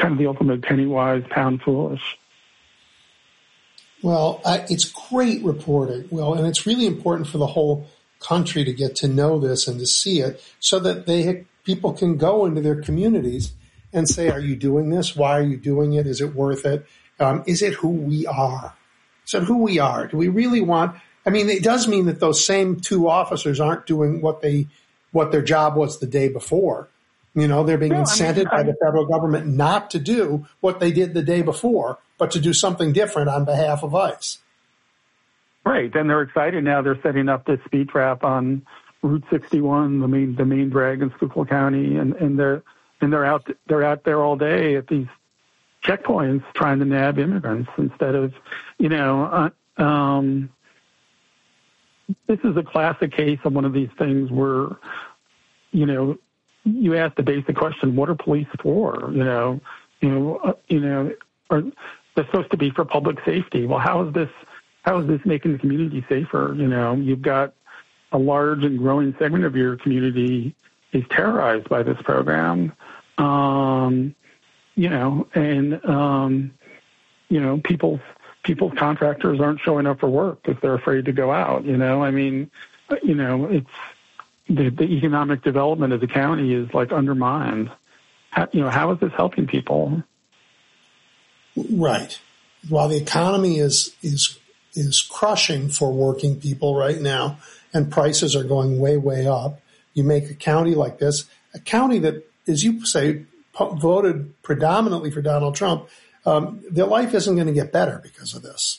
kind of the ultimate penny wise, pound foolish. Well, it's great reporting, Will, and it's really important for the whole country to get to know this and to see it so that people can go into their communities and say, are you doing this? Why are you doing it? Is it worth it? Is it who we are? Is it who we are? Do we really want – I mean, it does mean that those same two officers aren't doing what their job was the day before. You know, they're being incented by the federal government not to do what they did the day before, but to do something different on behalf of ICE. Right. And they're excited now. They're setting up this speed trap on Route 61, the main drag in Schuylkill County, and they're out there all day at these checkpoints trying to nab immigrants instead of, this is a classic case of one of these things where, you ask the basic question, what are police for? Are they're supposed to be for public safety. Well, how is this making the community safer? You've got a large and growing segment of your community is terrorized by this program. People's contractors aren't showing up for work because they're afraid to go out. It's the economic development of the county is like undermined. How is this helping people? Right. While the economy is crushing for working people right now, and prices are going way, way up, you make a county like this, a county that, as you say, voted predominantly for Donald Trump, their life isn't going to get better because of this.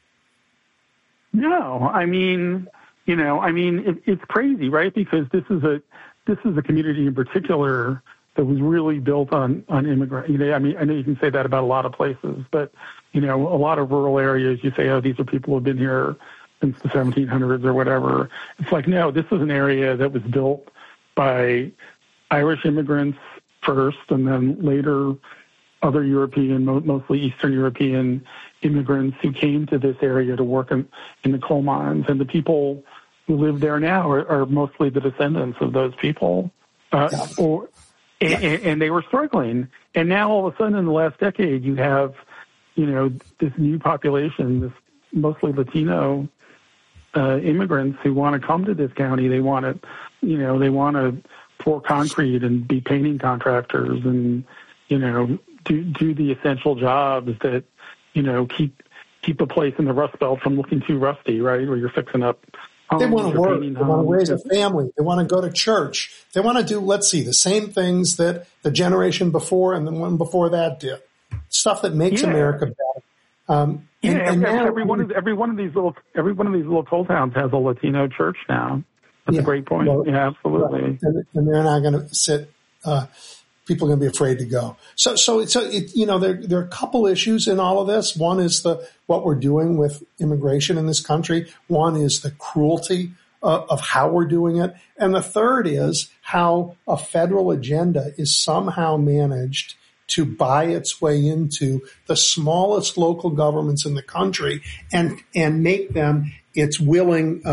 No, it's crazy, right? Because this is a community in particular that was really built on immigrant. I know you can say that about a lot of places, but a lot of rural areas, you say, oh, these are people who have been here since the 1700s or whatever. It's like, no, this is an area that was built by Irish immigrants first, and then later other European, mostly Eastern European immigrants who came to this area to work in the coal mines. And the people who live there now are mostly the descendants of those people. And they were struggling. And now all of a sudden in the last decade, you have, this new population, this mostly Latino immigrants who want to come to this county. They want to pour concrete and be painting contractors and, do the essential jobs that, keep a place in the Rust Belt from looking too rusty, right? Where you're fixing up. They want to work. They want to raise a family. They want to go to church. They want to do, the same things that the generation before and the one before that did. Stuff that makes America better. Every one of these little coal towns has a Latino church now. That's a great point. Well, absolutely. Right. And they're not going to sit. People are going to be afraid to go. So there are a couple issues in all of this. One is what we're doing with immigration in this country. One is the cruelty of how we're doing it. And the third is how a federal agenda is somehow managed to buy its way into the smallest local governments in the country and make them its willing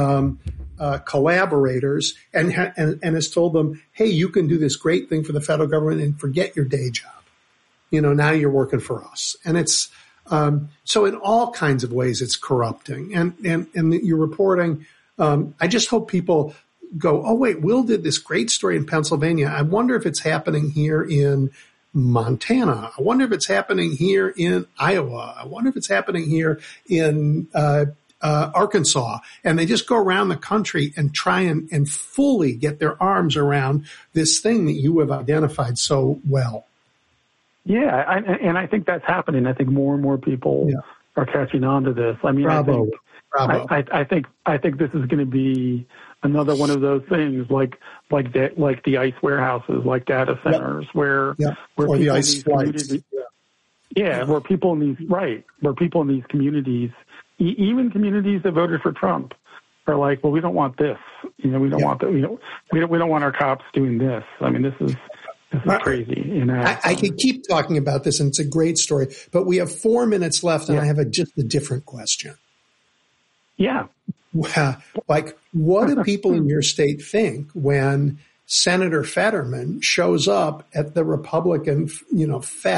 collaborators and has told them, hey, you can do this great thing for the federal government and forget your day job. Now you're working for us. And it's so in all kinds of ways it's corrupting. And your reporting, I just hope people go, oh, wait, Will did this great story in Pennsylvania. I wonder if it's happening here in Montana. I wonder if it's happening here in Iowa. I wonder if it's happening here in Arkansas. And they just go around the country and try and fully get their arms around this thing that you have identified so well. Yeah, I think that's happening. I think more and more people are catching on to this. Bravo. I think this is going to be another one of those things like the ICE warehouses, like data centers, where or the ICE flights. Where people in these communities, even communities that voted for Trump, are like, well, we don't want this. We don't want that. We don't want our cops doing this. This is crazy. I could keep talking about this, and it's a great story, but we have 4 minutes left, and I have just a different question. Yeah. Like, what do people in your state think when Senator Fetterman shows up at the Republican, fest